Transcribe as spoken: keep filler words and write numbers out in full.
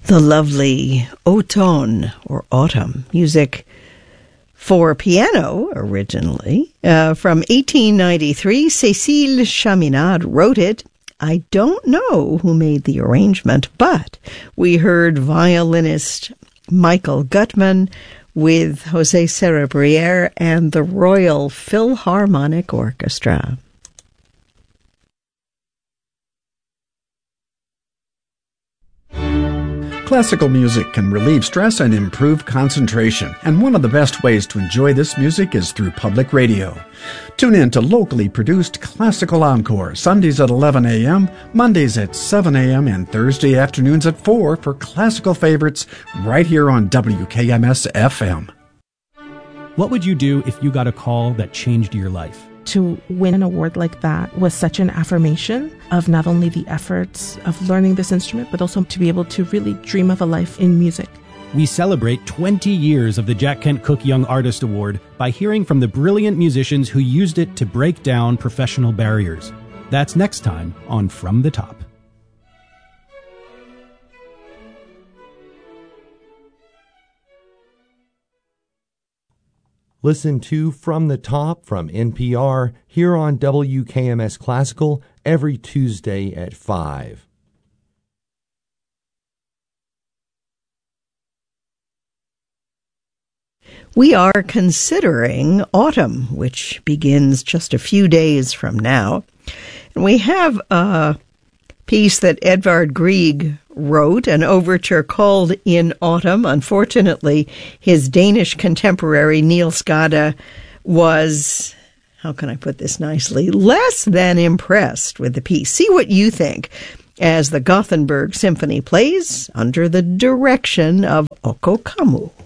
The lovely Automne, or Autumn, music for piano, originally. Uh, from eighteen ninety-three, Cécile Chaminade wrote it. I don't know who made the arrangement, but we heard violinist Michael Gutman with José Cerebriere and the Royal Philharmonic Orchestra. Classical music can relieve stress and improve concentration, and one of the best ways to enjoy this music is through public radio. Tune in to locally produced Classical Encore, Sundays at eleven a.m., Mondays at seven a.m., and Thursday afternoons at four for classical favorites right here on W K M S F M. What would you do if you got a call that changed your life? To win an award like that was such an affirmation of not only the efforts of learning this instrument, but also to be able to really dream of a life in music. We celebrate twenty years of the Jack Kent Cooke Young Artist Award by hearing from the brilliant musicians who used it to break down professional barriers. That's next time on From the Top. Listen to From the Top from N P R here on W K M S Classical every Tuesday at five. We are considering autumn, which begins just a few days from now. And we have a piece that Edvard Grieg wrote, an overture called In Autumn. Unfortunately, his Danish contemporary Niels Gade was, how can I put this nicely, less than impressed with the piece. See what you think as the Gothenburg Symphony plays under the direction of Okko Kammu.